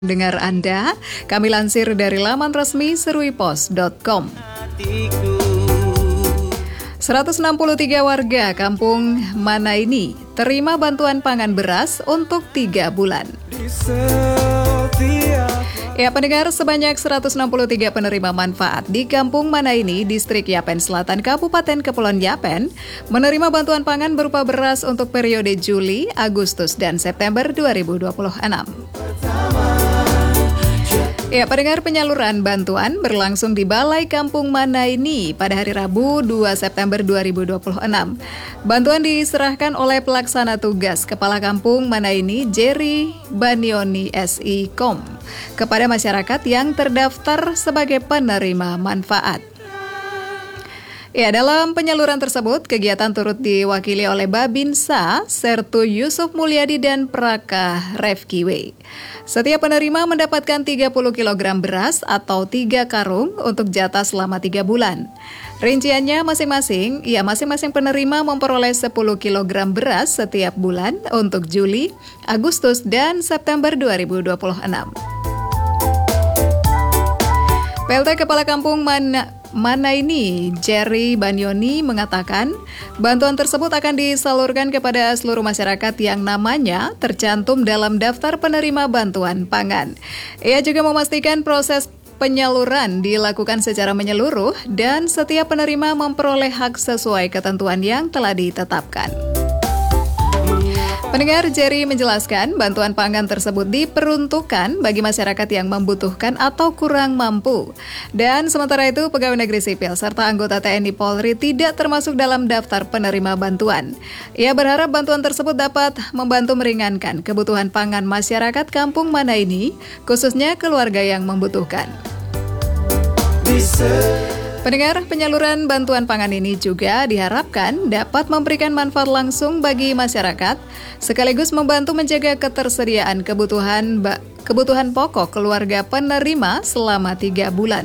Dengar Anda, kami lansir dari laman resmi seruipos.com. 163 warga kampung Manaini terima bantuan pangan beras untuk 3 bulan. Ya, pendengar, sebanyak 163 penerima manfaat di Kampung Manaini, Distrik Yapen Selatan, Kabupaten Kepulauan Yapen, menerima bantuan pangan berupa beras untuk periode Juli, Agustus, dan September 2026. Ya, pendengar, penyaluran bantuan berlangsung di Balai Kampung Manaini pada hari Rabu 2 September 2026. Bantuan diserahkan oleh pelaksana tugas Kepala Kampung Manaini Jerry Banioni SI.com kepada masyarakat yang terdaftar sebagai penerima manfaat. Ya, dalam penyaluran tersebut, kegiatan turut diwakili oleh Babinsa, Sertu Yusuf Mulyadi, dan Praka Refkiwe. Setiap penerima mendapatkan 30 kg beras atau 3 karung untuk jatah selama 3 bulan. Rinciannya masing-masing penerima memperoleh 10 kg beras setiap bulan untuk Juli, Agustus, dan September 2026. PLT Kepala Kampung Manaini Jerry Banioni mengatakan bantuan tersebut akan disalurkan kepada seluruh masyarakat yang namanya tercantum dalam daftar penerima bantuan pangan. Ia juga memastikan proses penyaluran dilakukan secara menyeluruh dan setiap penerima memperoleh hak sesuai ketentuan yang telah ditetapkan. Pendengar, Jerry menjelaskan bantuan pangan tersebut diperuntukkan bagi masyarakat yang membutuhkan atau kurang mampu. Dan sementara itu, pegawai negeri sipil serta anggota TNI Polri tidak termasuk dalam daftar penerima bantuan. Ia berharap bantuan tersebut dapat membantu meringankan kebutuhan pangan masyarakat Kampung Manaini, khususnya keluarga yang membutuhkan. Pendengar, penyaluran bantuan pangan ini juga diharapkan dapat memberikan manfaat langsung bagi masyarakat, sekaligus membantu menjaga ketersediaan kebutuhan pokok keluarga penerima selama 3 bulan.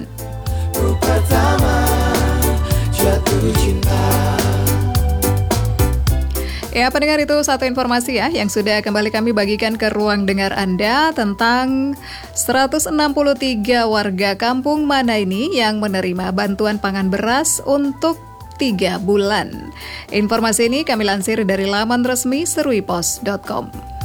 Ya, pendengar, itu satu informasi ya yang sudah kembali kami bagikan ke ruang dengar Anda tentang 163 warga Kampung Manaini yang menerima bantuan pangan beras untuk 3 bulan. Informasi ini kami lansir dari laman resmi seruipos.com.